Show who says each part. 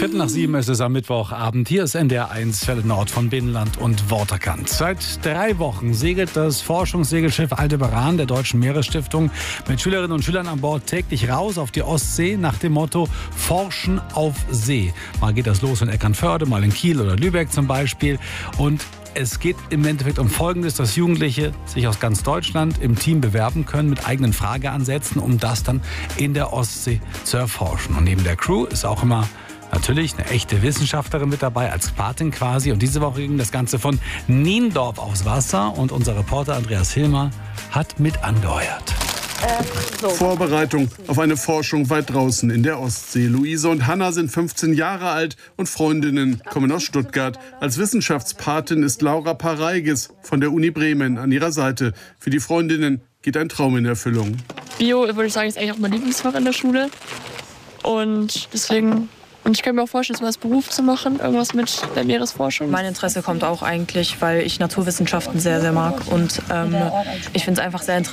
Speaker 1: 6:15 ist es am Mittwochabend. Hier ist NDR1 Fälle Nord von Binnenland und Waterkant. Seit 3 Wochen segelt das Forschungssegelschiff Aldebaran der Deutschen Meeresstiftung mit Schülerinnen und Schülern an Bord täglich raus auf die Ostsee nach dem Motto Forschen auf See. Mal geht das los in Eckernförde, mal in Kiel oder Lübeck zum Beispiel. Und es geht im Endeffekt um Folgendes, dass Jugendliche sich aus ganz Deutschland im Team bewerben können mit eigenen Frageansätzen, um das dann in der Ostsee zu erforschen. Und neben der Crew ist auch immer natürlich eine echte Wissenschaftlerin mit dabei, als Patin quasi. Und diese Woche ging das Ganze von Niendorf aufs Wasser und unser Reporter Andreas Hilmer hat mit angeheuert.
Speaker 2: Vorbereitung auf eine Forschung weit draußen in der Ostsee. Luise und Hanna sind 15 Jahre alt und Freundinnen, kommen aus Stuttgart. Als Wissenschaftspatin ist Laura Pareiges von der Uni Bremen an ihrer Seite. Für die Freundinnen geht ein Traum in Erfüllung.
Speaker 3: Bio, würde ich sagen, ist eigentlich auch mein Lieblingsfach in der Schule. Und deswegen... Und ich kann mir auch vorstellen, das als Beruf zu machen, irgendwas mit der Meeresforschung.
Speaker 4: Mein Interesse kommt auch eigentlich, weil ich Naturwissenschaften sehr, sehr mag. Und ich finde es einfach sehr interessant.